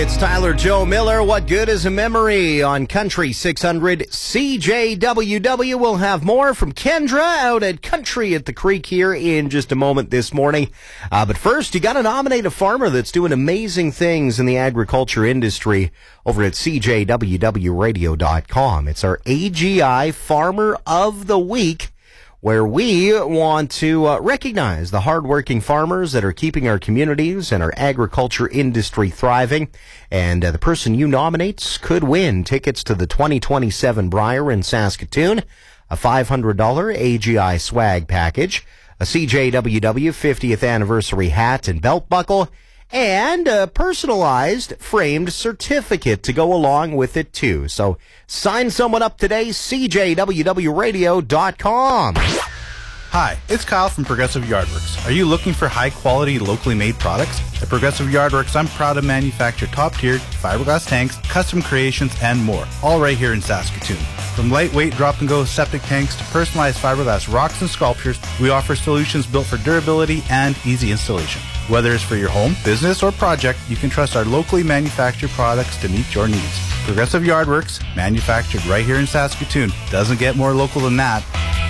It's Tyler Joe Miller. What good is a memory on Country 600 CJWW? We'll have more from Kendra out at Country at the Creek here in just a moment this morning. But first, you got to nominate a farmer that's doing amazing things in the agriculture industry over at CJWWradio.com. It's our AGI Farmer of the Week, where we want to recognize the hardworking farmers that are keeping our communities and our agriculture industry thriving. And the person you nominate could win tickets to the 2027 Brier in Saskatoon, a $500 AGI swag package, a CJWW 50th anniversary hat and belt buckle, and a personalized framed certificate to go along with it, too. So sign someone up today, CJWWradio.com. Hi, it's Kyle from Progressive Yardworks. Are you looking for high-quality, locally made products? At Progressive Yardworks, I'm proud to manufacture top-tiered fiberglass tanks, custom creations, and more, all right here in Saskatoon. From lightweight drop-and-go septic tanks to personalized fiberglass rocks and sculptures, we offer solutions built for durability and easy installation. Whether it's for your home, business, or project, you can trust our locally manufactured products to meet your needs. Progressive Yardworks, manufactured right here in Saskatoon. Doesn't get more local than that.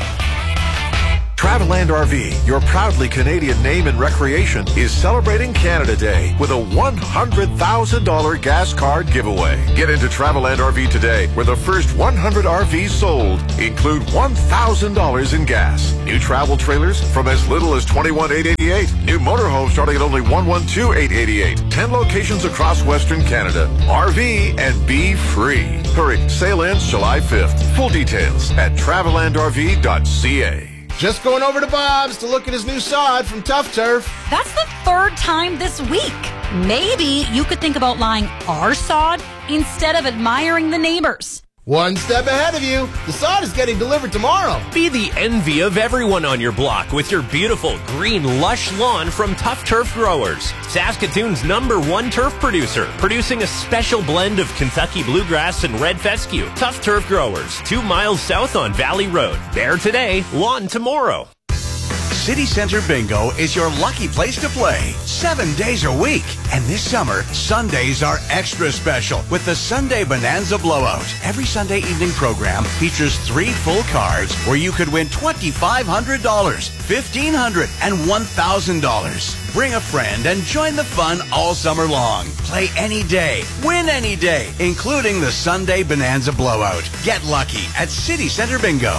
Travelland RV, your proudly Canadian name in recreation, is celebrating Canada Day with a $100,000 gas card giveaway. Get into Travelland RV today, where the first 100 RVs sold include $1,000 in gas. New travel trailers from as little as $21,888. New motorhomes starting at only $112,888. 10 locations across Western Canada. RV and be free. Hurry, sale ends July 5th. Full details at travelandrv.ca. Just going over to Bob's to look at his new sod from Tough Turf. That's the third time this week. Maybe you could think about buying our sod instead of admiring the neighbors. One step ahead of you. The sod is getting delivered tomorrow. Be the envy of everyone on your block with your beautiful green lush lawn from Tough Turf Growers. Saskatoon's #1 turf producer, producing a special blend of Kentucky bluegrass and red fescue. Tough Turf Growers, 2 miles south on Valley Road. Bare today, lawn tomorrow. City Center Bingo is your lucky place to play 7 days a week. And this summer, Sundays are extra special with the Sunday Bonanza Blowout. Every Sunday evening program features 3 full cards where you could win $2,500, $1,500, and $1,000. Bring a friend and join the fun all summer long. Play any day, win any day, including the Sunday Bonanza Blowout. Get lucky at City Center Bingo.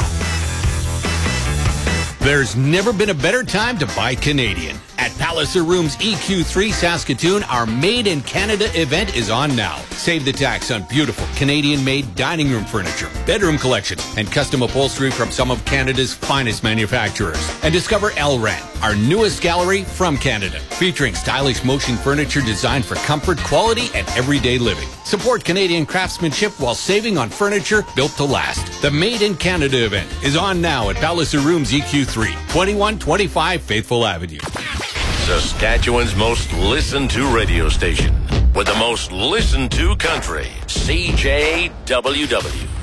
There's never been a better time to buy Canadian. At Palliser Rooms EQ3 Saskatoon, our Made in Canada event is on now. Save the tax on beautiful Canadian-made dining room furniture, bedroom collection, and custom upholstery from some of Canada's finest manufacturers. And discover Elran, our newest gallery from Canada, featuring stylish motion furniture designed for comfort, quality, and everyday living. Support Canadian craftsmanship while saving on furniture built to last. The Made in Canada event is on now at Palliser Rooms EQ3, 2125 Faithful Avenue. Saskatchewan's most listened to radio station with the most listened to country, CJWW.